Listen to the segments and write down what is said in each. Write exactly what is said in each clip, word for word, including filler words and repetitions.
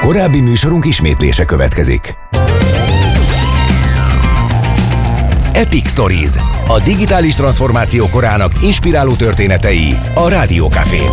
Korábbi műsorunk ismétlése következik. Epic Stories, a digitális transformáció korának inspiráló történetei a Rádió Cafén.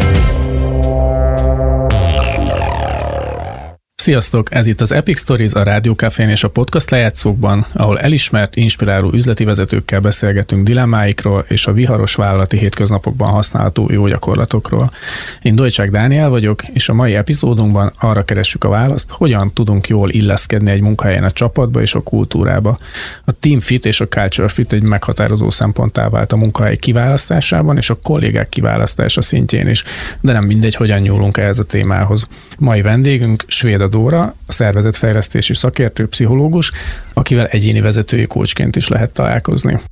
Sziasztok! Ez itt az Epic Stories a Rádió Cafén és a podcast lejátszókban, ahol elismert, inspiráló üzleti vezetőkkel beszélgetünk dilemmáikról és a viharos vállalati hétköznapokban használható jó gyakorlatokról. Én Dojcsák Dániel vagyok, és a mai epizódunkban arra keressük a választ, hogyan tudunk jól illeszkedni egy munkahelyen a csapatba és a kultúrába. A team fit és a culture fit egy meghatározó szemponttá vált a munkahely kiválasztásában és a kollégák kiválasztása szintjén is, de nem mindegy, hogyan nyúlunk ehhez a témához. Mai vendégünk Svéda Dóra, a szervezetfejlesztési szakértő, pszichológus, akivel egyéni vezetői coachként is lehet találkozni.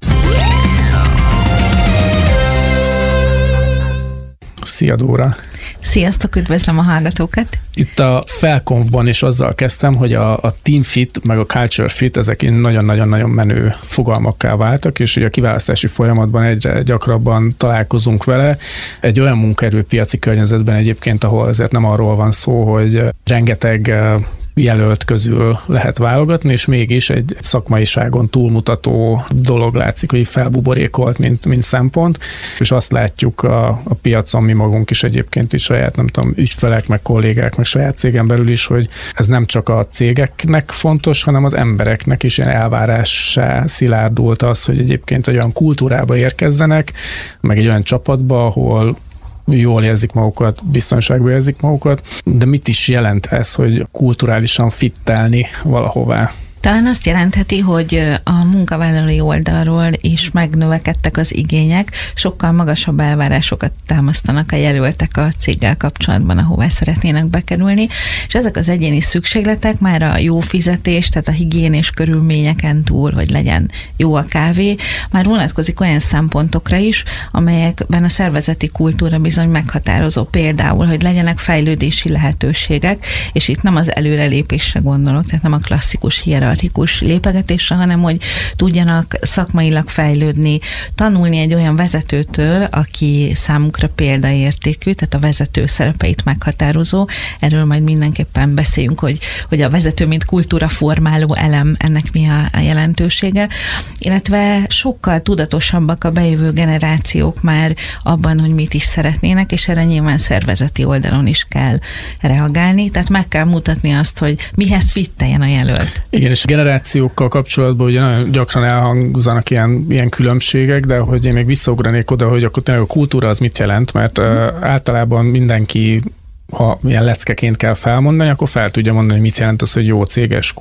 Szia Dóra! Sziasztok, üdvözlöm a hallgatókat! Itt a Felkonfban is azzal kezdtem, hogy a, a team fit meg a culture fit, ezek nagyon-nagyon-nagyon menő fogalmakká váltak, és ugye a kiválasztási folyamatban egyre gyakrabban találkozunk vele. Egy olyan munkaerőpiaci környezetben egyébként, ahol azért nem arról van szó, hogy rengeteg jelölt közül lehet válogatni, és mégis egy szakmaiságon túlmutató dolog látszik, hogy felbuborékolt, mint, mint szempont, és azt látjuk a, a piacon, mi magunk is egyébként is saját, nem tudom, ügyfelek, meg kollégák, meg saját cégen belül is, hogy ez nem csak a cégeknek fontos, hanem az embereknek is ilyen elvárássá szilárdult az, hogy egyébként egy olyan kultúrába érkezzenek, meg egy olyan csapatba, ahol jól érzik magukat, biztonságban érzik magukat, de mit is jelent ez, hogy kulturálisan fittelni valahová? Talán azt jelentheti, hogy a munkavállalói oldalról is megnövekedtek az igények, sokkal magasabb elvárásokat támasztanak a jelöltek a céggel kapcsolatban, ahová szeretnének bekerülni, és ezek az egyéni szükségletek már a jó fizetés, tehát a higiénés körülményeken túl, hogy legyen jó a kávé, már vonatkozik olyan szempontokra is, amelyekben a szervezeti kultúra bizony meghatározó, például, hogy legyenek fejlődési lehetőségek, és itt nem az előrelépésre gondolok, tehát nem a klasszikus hierarchikus lépegetésre, hanem hogy tudjanak szakmailag fejlődni, tanulni egy olyan vezetőtől, aki számukra példaértékű, tehát a vezető szerepeit meghatározó. Erről majd mindenképpen beszéljünk, hogy, hogy a vezető, mint kultúraformáló elem, ennek mi a, a jelentősége, illetve sokkal tudatosabbak a bejövő generációk már abban, hogy mit is szeretnének, és erre nyilván szervezeti oldalon is kell reagálni, tehát meg kell mutatni azt, hogy mihez fitteljen a jelölt. Igen, és generációkkal kapcsolatban ugye nagyon gyakran elhangzanak ilyen, ilyen különbségek, de hogy én még visszaugranék oda, hogy akkor tényleg a kultúra az mit jelent, mert uh, általában mindenki, ha ilyen leckeként kell felmondani, akkor fel tudja mondani, hogy mit jelent az, hogy jó céges